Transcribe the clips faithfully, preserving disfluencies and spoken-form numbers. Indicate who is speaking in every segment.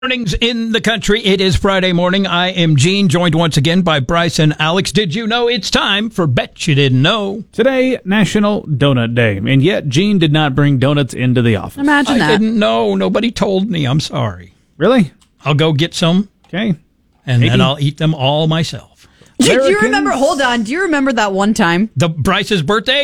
Speaker 1: Mornings in the country. It is Friday morning. I am Gene, joined once again by Bryce and Alex. Did you know it's time for Bet You Didn't Know?
Speaker 2: Today, National Donut Day, and yet Gene did not bring donuts into the office.
Speaker 3: Imagine
Speaker 1: I
Speaker 3: that.
Speaker 1: didn't know. Nobody told me. I'm sorry.
Speaker 2: Really?
Speaker 1: I'll go get some,
Speaker 2: Okay.
Speaker 1: and
Speaker 2: Maybe.
Speaker 1: then I'll eat them all myself.
Speaker 3: Do you
Speaker 2: Americans-
Speaker 3: remember? Hold on. Do you remember that one time?
Speaker 1: The Bryce's birthday?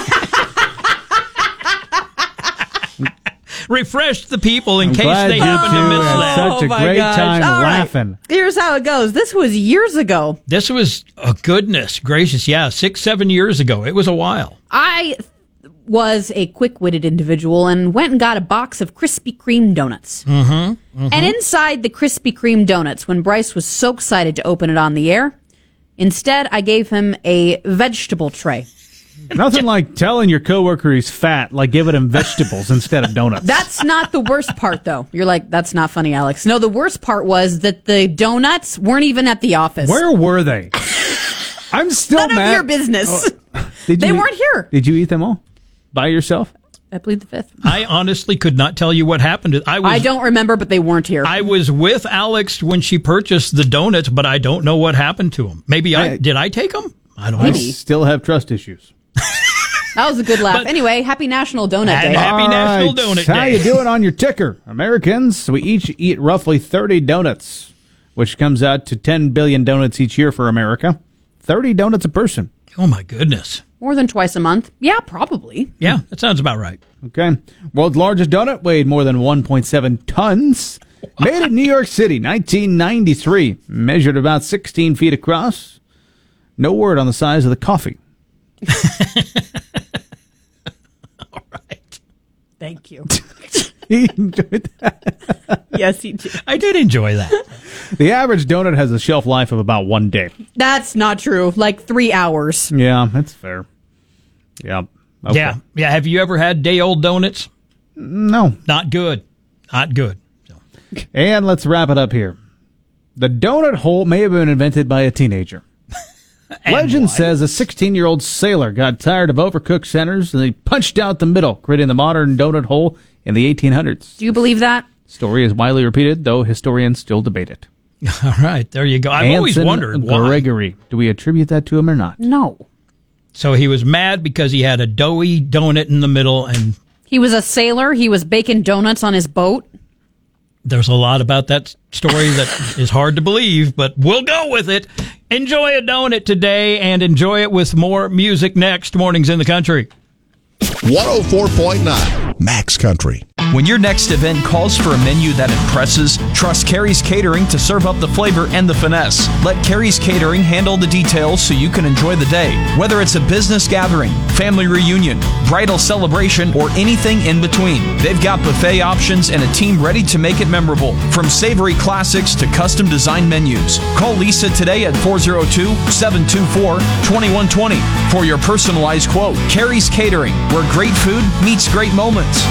Speaker 1: Refresh the people in
Speaker 2: I'm
Speaker 1: case
Speaker 2: glad
Speaker 1: they
Speaker 2: you
Speaker 1: happen to
Speaker 2: two
Speaker 1: miss
Speaker 2: had
Speaker 1: that.
Speaker 2: such a
Speaker 3: Oh, my
Speaker 2: great
Speaker 3: gosh.
Speaker 2: time
Speaker 3: All right.
Speaker 2: laughing.
Speaker 3: Here's how it goes. This was years ago.
Speaker 1: This was, oh, goodness gracious, yeah, six, seven years ago. It was a while.
Speaker 3: I was a quick-witted individual and went and got a box of Krispy Kreme donuts. Mm-hmm, mm-hmm. And inside the Krispy Kreme donuts, when Bryce was so excited to open it on the air, instead I gave him a vegetable tray.
Speaker 2: Nothing like telling your coworker he's fat, like giving him vegetables instead of donuts.
Speaker 3: That's not the worst part, though. You're like, that's not funny, Alex. No, the worst part was that the donuts weren't even at the office.
Speaker 2: Where were they? I'm still
Speaker 3: None
Speaker 2: mad.
Speaker 3: of your business.
Speaker 2: Oh, did
Speaker 3: They
Speaker 2: you-
Speaker 3: weren't here.
Speaker 2: Did you eat them all by yourself?
Speaker 3: I plead the fifth.
Speaker 1: I honestly could not tell you what happened. I was
Speaker 3: I don't remember, but they weren't here.
Speaker 1: I was with Alex when she purchased the donuts, but I don't know what happened to them. Maybe I,
Speaker 2: I-
Speaker 1: did I take them? I don't
Speaker 2: I
Speaker 1: know.
Speaker 2: still have trust issues.
Speaker 3: That was a good laugh.
Speaker 1: But-
Speaker 3: anyway, happy National Donut
Speaker 1: And
Speaker 3: Day.
Speaker 1: happy
Speaker 2: All
Speaker 1: National
Speaker 2: right,
Speaker 1: Donut
Speaker 2: How
Speaker 1: Day.
Speaker 2: you doing on your ticker? Americans, we each eat roughly thirty donuts, which comes out to ten billion donuts each year for America. thirty donuts a person.
Speaker 1: Oh my goodness.
Speaker 3: More than twice a month. Yeah, probably.
Speaker 1: Yeah, that sounds about right.
Speaker 2: Okay. World's largest donut weighed more than one point seven tons. Made in New York City, nineteen ninety-three. Measured about sixteen feet across. No word on the size of the coffee.
Speaker 1: All right.
Speaker 3: Thank you.
Speaker 2: He enjoyed that.
Speaker 3: Yes, he did.
Speaker 1: I did enjoy that.
Speaker 2: The average donut has a shelf life of about one day.
Speaker 3: That's not true. Like three hours.
Speaker 2: Yeah, that's fair. Yeah. Okay.
Speaker 1: Yeah. Yeah. Have you ever had day old donuts?
Speaker 2: No.
Speaker 1: Not good. Not good. So.
Speaker 2: And let's wrap it up here. The donut hole may have been invented by a teenager.
Speaker 1: And
Speaker 2: Legend
Speaker 1: why?
Speaker 2: says a sixteen-year-old sailor got tired of overcooked centers and he punched out the middle, creating the modern donut hole in the eighteen hundreds.
Speaker 3: Do you believe that?
Speaker 2: Story is widely repeated, though historians still debate it.
Speaker 1: All right. There you go. I've always
Speaker 2: Anson
Speaker 1: wondered why.
Speaker 2: Gregory. Do we attribute that to him or not?
Speaker 3: No.
Speaker 1: So he was mad because he had a doughy donut in the middle, and
Speaker 3: He was a sailor. He was baking donuts on his boat.
Speaker 1: there's a lot about that story that is hard to believe, but we'll go with it. Enjoy a donut today and enjoy it with more music next. Mornings in the Country.
Speaker 4: one oh four point nine Max Country.
Speaker 5: When your next event calls for a menu that impresses, trust Carrie's Catering to serve up the flavor and the finesse. Let Carrie's Catering handle the details so you can enjoy the day. Whether it's a business gathering, family reunion, bridal celebration, or anything in between, they've got buffet options and a team ready to make it memorable. From savory classics to custom designed menus. Call Lisa today at four oh two, seven two four, two one two zero for your personalized quote. Carrie's Catering, where great food meets great moments.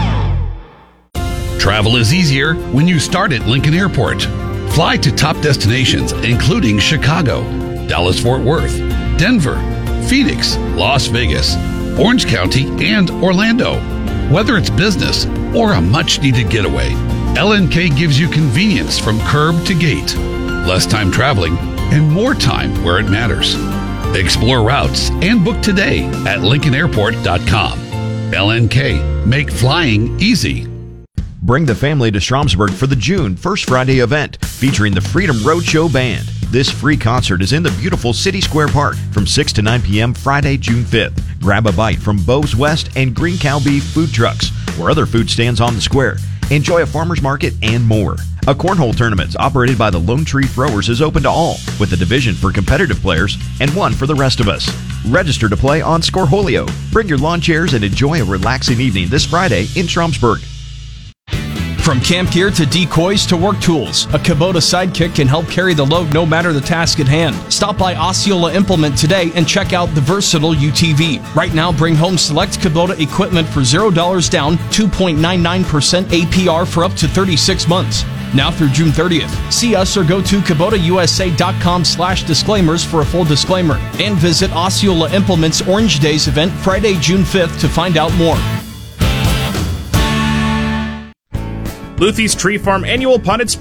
Speaker 6: Travel is easier when you start at Lincoln Airport. Fly to top destinations including Chicago, Dallas-Fort Worth, Denver, Phoenix, Las Vegas, Orange County, and Orlando. Whether it's business or a much-needed getaway, L N K gives you convenience from curb to gate, less time traveling, and more time where it matters. Explore routes and book today at lincoln airport dot com. L N K, make flying easy.
Speaker 7: Bring the family to Stromsburg for the June First Friday event featuring the Freedom Roadshow Band. This free concert is in the beautiful City Square Park from six to nine p.m. Friday, June fifth. Grab a bite from Bo's West and Green Cow Beef food trucks or other food stands on the square. Enjoy a farmer's market and more. A cornhole tournament operated by the Lone Tree Throwers is open to all, with a division for competitive players and one for the rest of us. Register to play on Scoreholio. Bring your lawn chairs and enjoy a relaxing evening this Friday in Stromsburg.
Speaker 5: From camp gear to decoys to work tools, a Kubota Sidekick can help carry the load no matter the task at hand. Stop by Osceola Implement today and check out the versatile U T V. Right now, bring home select Kubota equipment for zero dollars down, two point nine nine percent A P R for up to thirty-six months. Now through June thirtieth. See us or go to Kubota U S A dot com slash disclaimers for a full disclaimer. And visit Osceola Implement's Orange Days event Friday, June fifth to find out more.
Speaker 8: Luthie's Tree Farm Annual Potted